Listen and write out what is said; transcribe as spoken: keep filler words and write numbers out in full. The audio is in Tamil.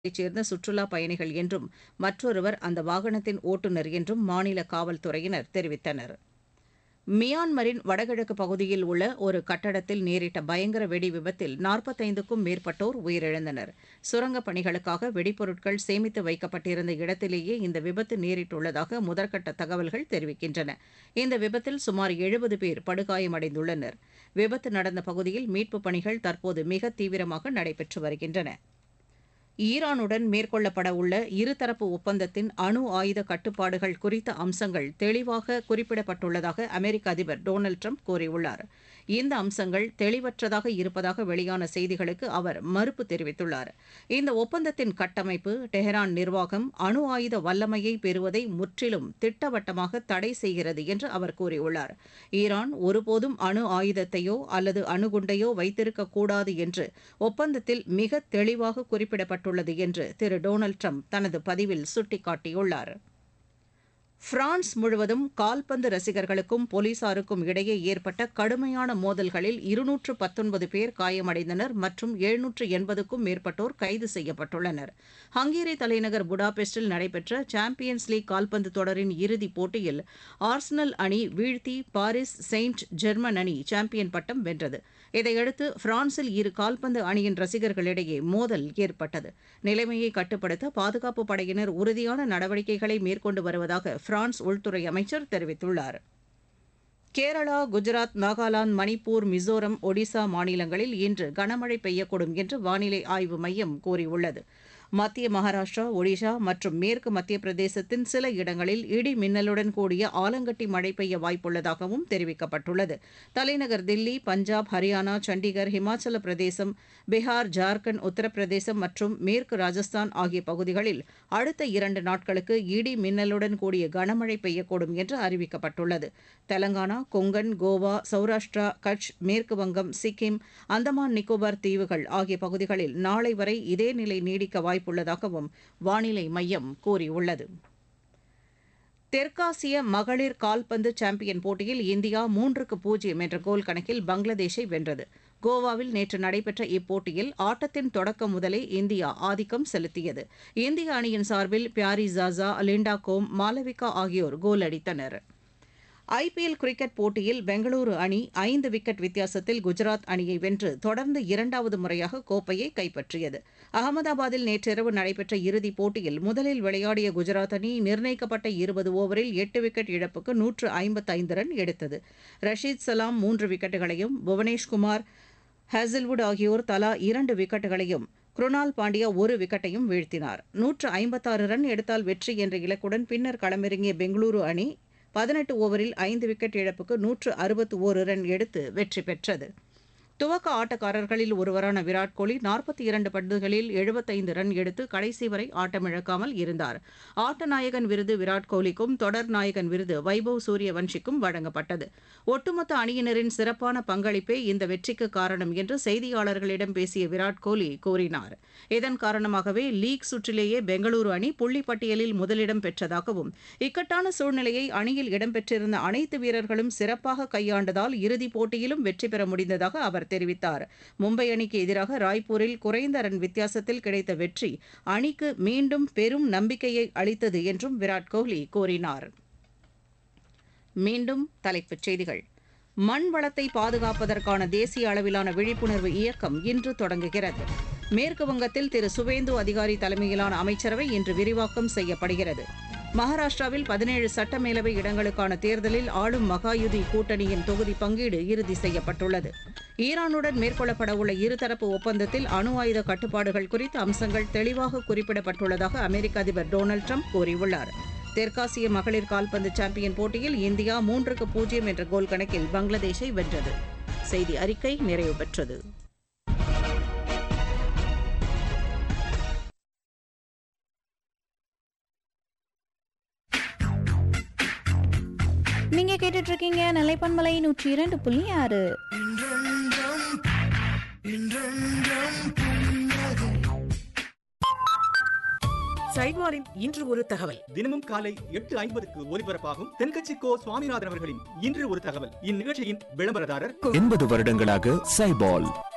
சேர்ந்த சுற்றுலா பயணிகள் என்றும் மற்றொருவர் அந்த வாகனத்தின் ஓட்டுநர் என்றும் மாநில காவல்துறையினர் தெரிவித்தனர். மியான்மரின் வடகிழக்கு பகுதியில் உள்ள ஒரு கட்டடத்தில் நேரிட்ட பயங்கர வெடி விபத்தில் நாற்பத்தைந்துக்கும் மேற்பட்டோர் உயிரிழந்தனர். சுரங்கப் பணிகளுக்காக வெடிப்பொருட்கள் சேமித்து வைக்கப்பட்டிருந்த இடத்திலேயே இந்த விபத்து நேரிட்டுள்ளதாக முதற்கட்ட தகவல்கள் தெரிவிக்கின்றன. இந்த விபத்தில் சுமார் எழுபது பேர் படுகாயமடைந்துள்ளனர். விபத்து நடந்த பகுதியில் மீட்புப் பணிகள் தற்போது மிக தீவிரமாக நடைபெற்று வருகின்றன. ஈரானுடன் மேற்கொள்ளப்பட உள்ள இருதரப்பு ஒப்பந்தத்தின் அணு ஆயுத கட்டுப்பாடுகள் குறித்த அம்சங்கள் தெளிவாக குறிப்பிடப்பட்டுள்ளதாக அமெரிக்க அதிபர் டொனால்டு ட்ரம்ப் கூறியுள்ளார். இந்த அம்சங்கள் தெளிவற்றதாக இருப்பதாக வெளியான செய்திகளுக்கு அவர் மறுப்பு தெரிவித்துள்ளார். இந்த ஒப்பந்தத்தின் கட்டமைப்பு டெஹரான் நிர்வாகம் அணு ஆயுத வல்லமையை பெறுவதை முற்றிலும் திட்டவட்டமாக தடை செய்கிறது என்று அவர் கூறியுள்ளார். ஈரான் ஒருபோதும் அணு ஆயுதத்தையோ அல்லது அணுகுண்டையோ வைத்திருக்கக்கூடாது என்று ஒப்பந்தத்தில் மிக தெளிவாக குறிப்பிடப்பட்டுள்ளது என்று திரு டொனால்டு ட்ரம்ப் தனது பதிவில் சுட்டிக்காட்டியுள்ளார். பிரான்ஸ் முழுவதும் கால்பந்து ரசிகர்களுக்கும் போலீசாருக்கும் இடையே ஏற்பட்ட கடுமையான மோதல்களில் இருநூற்று பத்தொன்பது பேர் காயமடைந்தனர் மற்றும் எழுநூற்று எண்பதுக்கும் மேற்பட்டோர் கைது செய்யப்பட்டுள்ளனர். ஹங்கேரி தலைநகர் புடாபெஸ்டில் நடைபெற்ற சாம்பியன்ஸ் லீக் கால்பந்து தொடரின் இறுதிப் போட்டியில் ஆர்சனல் அணி வீழ்த்தி பாரிஸ் செயின்ட் ஜெர்மன் அணி சாம்பியன் பட்டம் வென்றது. இதையடுத்து பிரான்சில் இரு கால்பந்து அணியின் ரசிகர்களிடையே மோதல் ஏற்பட்டது. நிலைமையை கட்டுப்படுத்த பாதுகாப்புப் படையினர் உறுதியான நடவடிக்கைகளை மேற்கொண்டு வருவதாக பிரான்ஸ் உள்துறை அமைச்சர் தெரிவித்துள்ளார். கேரளா, குஜராத், நாகாலாந்து, மணிப்பூர், மிசோரம், ஒடிசா மாநிலங்களில் இன்று கனமழை பெய்யக்கூடும் என்று வானிலை ஆய்வு மையம் கூறியுள்ளது. மத்திய மகாராஷ்டிரா, ஒடிஷா மற்றும் மேற்கு மத்திய பிரதேசத்தின் சில இடங்களில் இடி மின்னலுடன் கூடிய ஆலங்கட்டி மழை பெய்ய வாய்ப்புள்ளதாகவும் தெரிவிக்கப்பட்டுள்ளது. தலைநகர் தில்லி, பஞ்சாப், ஹரியானா, சண்டிகர், ஹிமாச்சல பிரதேசம், பீகார், ஜார்க்கண்ட், உத்தரப்பிரதேசம் மற்றும் மேற்கு ராஜஸ்தான் ஆகிய பகுதிகளில் அடுத்த இரண்டு நாட்களுக்கு இடி மின்னலுடன் கூடிய கனமழை பெய்யக்கூடும் என்று அறிவிக்கப்பட்டுள்ளது. தெலங்கானா, கொங்கன், கோவா, சௌராஷ்டிரா, கட்ச், மேற்கு வங்கம், சிக்கிம், அந்தமான் நிக்கோபார் தீவுகள் ஆகிய பகுதிகளில் நாளை வரை இதே நிலை நீடிக்க வாய்ப்பு உள்ளதாகவும் வானிலை மையம் கூறியுள்ளது. தெற்காசிய மகளிர் கால்பந்து சாம்பியன் போட்டியில் இந்தியா மூன்றுக்கு பூஜ்ஜியம் என்ற கோல் கணக்கில் பங்களாதேஷை வென்றது. கோவாவில் நேற்று நடைபெற்ற இப்போட்டியில் ஆட்டத்தின் தொடக்கம் முதலே இந்தியா ஆதிக்கம் செலுத்தியது. இந்திய அணியின் சார்பில் பியாரி ஜாசா, லிண்டா கோம், மாலவிகா ஆகியோர் கோல் அடித்தனர். ஐ பி எல் கிரிக்கெட் போட்டியில் பெங்களூரு அணி ஐந்து விக்கெட் வித்தியாசத்தில் குஜராத் அணியை வென்று தொடர்ந்து இரண்டாவது முறையாக கோப்பையை கைப்பற்றியது. அகமதாபாத்தில் நேற்றிரவு நடைபெற்ற இறுதிப் போட்டியில் முதலில் விளையாடிய குஜராத் அணி நிர்ணயிக்கப்பட்ட இருபது ஓவரில் எட்டு விக்கெட் இழப்புக்கு நூற்று ஐம்பத்தைந்து ரன் எடுத்தது. ரஷீத் சலாம் மூன்று விக்கெட்டுகளையும், புவனேஷ்குமார், ஹேசில்வுட் ஆகியோர் தலா இரண்டு விக்கெட்டுகளையும், குருணால் பாண்டியா ஒரு விக்கெட்டையும் வீழ்த்தினார். நூற்று ஐம்பத்தாறு ரன் எடுத்தால் வெற்றி என்ற இலக்குடன் பின்னர் களமிறங்கிய பெங்களூரு அணி பதினெட்டு ஓவரில் ஐந்து விக்கெட் இழப்புக்கு நூற்று அறுபத்தி ஒரு ரன் எடுத்து வெற்றி பெற்றது. துவக்க ஆட்டக்காரர்களில் ஒருவரான விராட் கோலி நாற்பத்தி இரண்டு பந்துகளில் எழுபத்தைந்து ரன் எடுத்து கடைசி வரை ஆட்டமிழக்காமல் இருந்தார். ஆட்ட நாயகன் விருது விராட் கோலிக்கும் தொடர் நாயகன் விருது வைபவ் சூரியவன்ஷிக்கும் வழங்கப்பட்டது. ஒட்டுமொத்த அணியினரின் சிறப்பான பங்களிப்பே இந்த வெற்றிக்கு காரணம் என்று செய்தியாளர்களிடம் பேசிய விராட் கோலி கூறினார். இதன் காரணமாகவே லீக் சுற்றிலேயே பெங்களூரு அணி புள்ளி பட்டியலில் முதலிடம் பெற்றதாகவும், இக்கட்டான சூழ்நிலையை அணியில் இடம்பெற்றிருந்த அனைத்து வீரர்களும் சிறப்பாக கையாண்டதால் இறுதிப் போட்டியிலும் வெற்றி பெற முடிந்ததாக அவர் தெரிவித்தார். மும்பை அணிக்கு எதிராக ராய்ப்பூரில் குறைந்த ரன் வித்தியாசத்தில் கிடைத்த வெற்றி அணிக்கு மீண்டும் பெரும் நம்பிக்கையை அளித்தது என்றும் விராட் கோலி கூறினார். மீண்டும் தலைப்புச் செய்திகள். மண் வளத்தை பாதுகாப்பதற்கான தேசிய அளவிலான விழிப்புணர்வு இயக்கம் இன்று தொடங்குகிறது. மேற்கு வங்கத்தில் திரு சுவேந்து அதிகாரி தலைமையிலான அமைச்சரவை இன்று விரிவாக்கம் செய்யப்படுகிறது. மகாராஷ்டிராவில் பதினேழு சட்டமேலவை இடங்களுக்கான தேர்தலில் ஆளும் மகாயுதி கூட்டணியின் தொகுதி பங்கீடு இறுதி செய்யப்பட்டுள்ளது. ஈரானுடன் மேற்கொள்ளப்பட உள்ள இருதரப்பு ஒப்பந்தத்தில் அணு ஆயுத கட்டுப்பாடுகள் குறித்த அம்சங்கள் தெளிவாக குறிப்பிடப்பட்டுள்ளதாக அமெரிக்க அதிபர் டொனால்டு ட்ரம்ப் கூறியுள்ளார். தெற்காசிய மகளிர் கால்பந்து சாம்பியன் போட்டியில் இந்தியா மூன்றுக்கு பூஜ்ஜியம் என்ற கோல் கணக்கில் பங்களாதேஷை வென்றது. செய்தி அறிக்கை நிறைவு பெற்றது. நீங்க கேட்டுட்டு இருக்கீங்க நிலைப்பன்மலை நூற்றி இரண்டு புள்ளி ஆறு. சைவாரின் இன்று ஒரு தகவல். தினமும் காலை எட்டு ஐம்பதுக்கு ஒலிபரப்பாகும் தென்கட்சி கோ சுவாமிநாதன் அவர்களின் இன்று ஒரு தகவல். இந்நிகழ்ச்சியின் விளம்பரதாரர் எண்பது வருடங்களாக சைபால்.